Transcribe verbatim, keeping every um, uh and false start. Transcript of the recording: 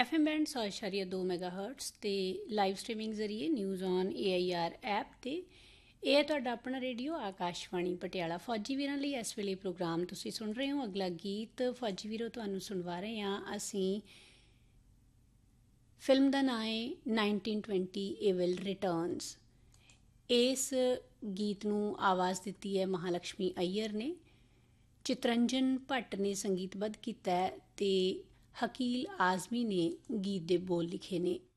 F M band सौ इशारिया दो mega hertz ते लाइव स्ट्रीमिंग जरिए news on A I R app ते ਇਹ ਹੈ ਤੁਹਾਡਾ ਆਪਣਾ ਰੇਡੀਓ ਆਕਾਸ਼ਵਾਣੀ ਪਟਿਆਲਾ। ਫੌਜੀ ਵੀਰਾਂ ਲਈ ਇਸ ਵੇਲੇ ਪ੍ਰੋਗਰਾਮ ਤੁਸੀਂ ਸੁਣ ਰਹੇ ਹੋ। ਅਗਲਾ ਗੀਤ ਫੌਜੀ ਵੀਰੋ ਤੁਹਾਨੂੰ ਸੁਣਵਾ ਰਹੇ ਹਾਂ ਅਸੀਂ। ਫਿਲਮ ਦਾ ਨਾਂ ਹੈ ਨਾਈਨਟੀਨ ਟਵੈਂਟੀ ਏਵਿਲ ਰਿਟਰਨਸ। ਇਸ ਗੀਤ ਨੂੰ ਆਵਾਜ਼ ਦਿੱਤੀ ਹੈ ਮਹਾਲਕਸ਼ਮੀ ਅਈਅਰ ਨੇ, ਚਿਤਰੰਜਨ ਭੱਟ ਨੇ ਸੰਗੀਤਬੱਧ ਕੀਤਾ ਹੈ ਅਤੇ ਹਕੀਲ ਆਜ਼ਮੀ ਨੇ ਗੀਤ ਦੇ ਬੋਲ ਲਿਖੇ ਨੇ।